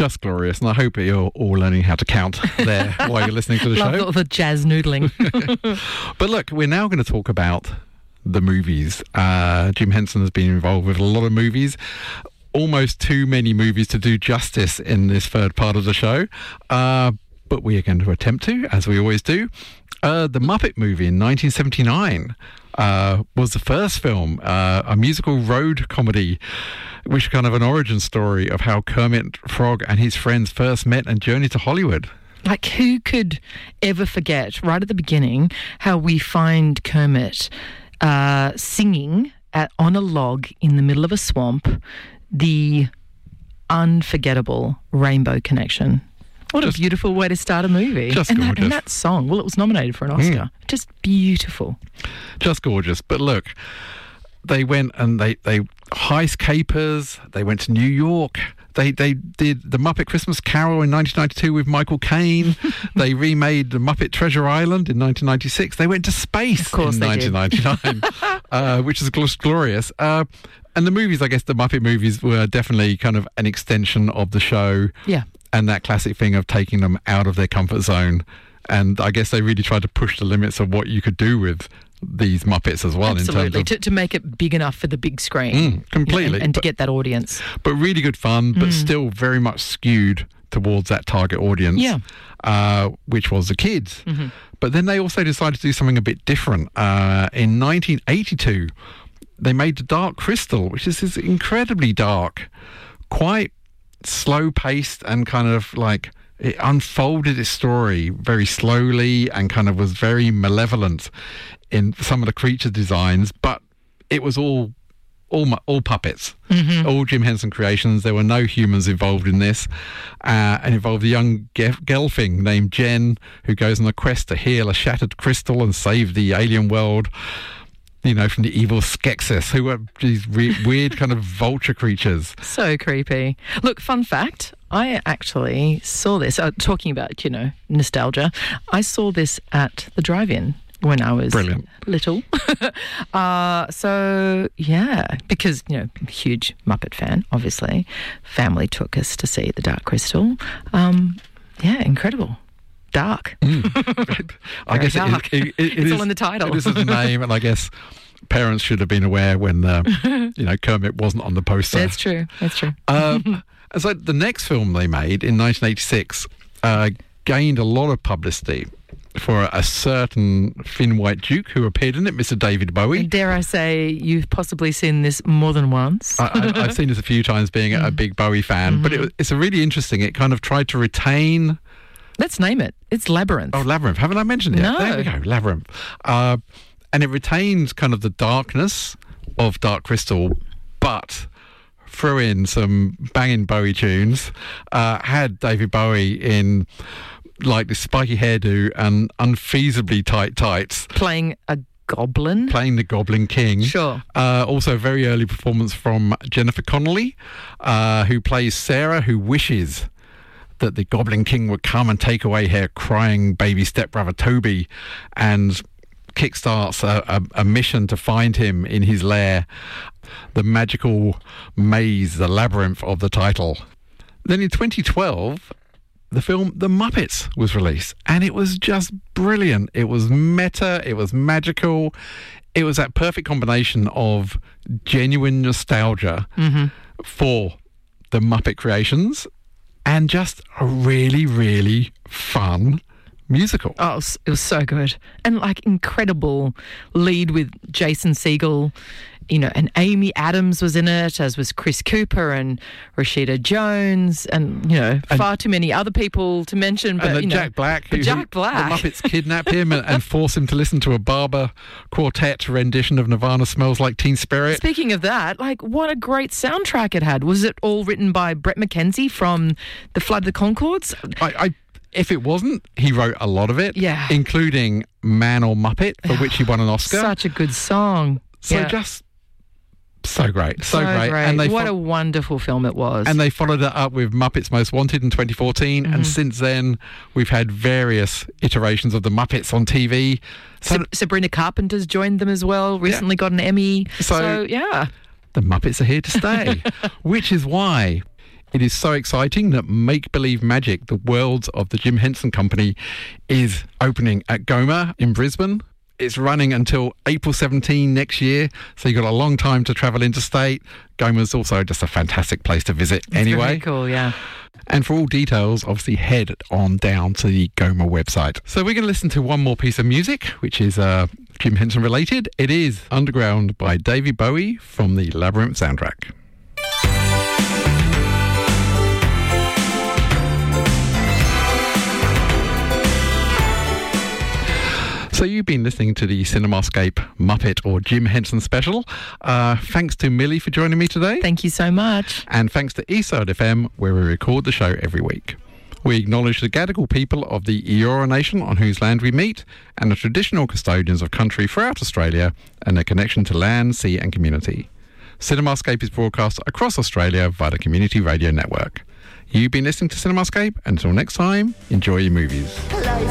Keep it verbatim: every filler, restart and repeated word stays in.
Just glorious. And I hope you're all learning how to count there while you're listening to the Love show. Love the jazz noodling. But look, we're now going to talk about the movies. Uh, Jim Henson has been involved with a lot of movies. Almost too many movies to do justice in this third part of the show. Uh, but we are going to attempt to, as we always do. Uh, the Muppet movie in nineteen seventy-nine uh, was the first film, uh, a musical road comedy, which is kind of an origin story of how Kermit Frog and his friends first met and journeyed to Hollywood. Like, who could ever forget, right at the beginning, how we find Kermit uh, singing at, on a log in the middle of a swamp, the unforgettable Rainbow Connection. What just, a beautiful way to start a movie. Just and gorgeous. That, and that song, well, it was nominated for an Oscar. Mm. Just beautiful. Just gorgeous. But look, they went and they, they heist capers. They went to New York. They they did the Muppet Christmas Carol in nineteen ninety-two with Michael Caine. They remade the Muppet Treasure Island in nineteen ninety-six. They went to space of course in they nineteen ninety-nine, uh, which is gl- glorious. Uh, and the movies, I guess the Muppet movies were definitely kind of an extension of the show. Yeah. And that classic thing of taking them out of their comfort zone. And I guess they really tried to push the limits of what you could do with these Muppets as well. Absolutely, in terms of, to, to make it big enough for the big screen. Mm, completely. You know, and, and but, to get that audience. But really good fun, but mm. still very much skewed towards that target audience, yeah. uh, which was the kids. Mm-hmm. But then they also decided to do something a bit different. Uh, in nineteen eighty-two, they made The Dark Crystal, which is, is incredibly dark, quite slow-paced and kind of like it unfolded its story very slowly and kind of was very malevolent in some of the creature designs, but it was all all all puppets, mm-hmm. all Jim Henson creations. There were no humans involved in this, uh, and involved a young ge- Gelfling named Jen who goes on a quest to heal a shattered crystal and save the alien world, you know, from the evil Skeksis, who are these re- weird kind of vulture creatures. So creepy. Look, fun fact, I actually saw this, uh, talking about, you know, nostalgia, I saw this at the drive-in when I was Brilliant. little. uh, so, yeah, because, you know, huge Muppet fan, obviously. Family took us to see The Dark Crystal. Um, yeah, incredible. Dark. Mm. I guess dark. It, it, it, it it's is, all in the title. This is the name, and I guess parents should have been aware when uh, you know Kermit wasn't on the poster. That's true. That's true. Um, and so the next film they made in nineteen eighty-six uh, gained a lot of publicity for a certain thin white duke who appeared in it, Mister David Bowie. And dare I say, you've possibly seen this more than once. I, I, I've seen this a few times, being a, a big Bowie fan, mm-hmm. but it, it's a really interesting. It kind of tried to retain. Let's name it. It's Labyrinth. Oh, Labyrinth. Haven't I mentioned it? No. There we go, Labyrinth. Uh, and it retains kind of the darkness of Dark Crystal, but threw in some banging Bowie tunes, uh, had David Bowie in like this spiky hairdo and unfeasibly tight tights. Playing a goblin? Playing the Goblin King. Sure. Uh, also a very early performance from Jennifer Connelly, uh, who plays Sarah, who wishes that the Goblin King would come and take away her crying baby stepbrother Toby, and kickstarts a, a, a mission to find him in his lair, the magical maze, the labyrinth of the title. Then in twenty twelve, the film The Muppets was released, and it was just brilliant. It was meta, it was magical, it was that perfect combination of genuine nostalgia mm-hmm. for the Muppet creations and just a really, really fun musical. Oh, it was, it was so good. And like incredible lead with Jason Segel, you know, and Amy Adams was in it, as was Chris Cooper and Rashida Jones, and, you know, and, far too many other people to mention. But, and you know, Jack Black. But who, Jack Black. The Muppets kidnap him and, and force him to listen to a Barber Quartet rendition of Nirvana Smells Like Teen Spirit. Speaking of that, like, what a great soundtrack it had. Was it all written by Brett McKenzie from The Flood of the Conchords? I... I If it wasn't, he wrote a lot of it, yeah. including Man or Muppet, for which he won an Oscar. Such a good song. So yeah. just so great, so, so great. great. And they what fo- a wonderful film it was. And they followed it up with Muppets Most Wanted in twenty fourteen, mm-hmm. and since then we've had various iterations of the Muppets on T V. So Sab- Sabrina Carpenter's joined them as well, recently yeah. got an Emmy. So, so, yeah. The Muppets are here to stay, which is why It is so exciting that Make Believe Magic, the world of the Jim Henson Company, is opening at Goma in Brisbane. It's running until April seventeenth next year, so you've got a long time to travel interstate. Goma's also just a fantastic place to visit It's anyway. Very cool, yeah. And for all details, obviously head on down to the Goma website. So we're going to listen to one more piece of music, which is uh, Jim Henson related. It is Underground by David Bowie from the Labyrinth soundtrack. So you've been listening to the Cinemascape Muppet or Jim Henson special. Uh, thanks to Millie for joining me today. Thank you so much. And thanks to Eastside F M, where we record the show every week. We acknowledge the Gadigal people of the Eora Nation on whose land we meet, and the traditional custodians of country throughout Australia and their connection to land, sea and community. Cinemascape is broadcast across Australia via the Community Radio Network. You've been listening to Cinemascape. Until next time, enjoy your movies.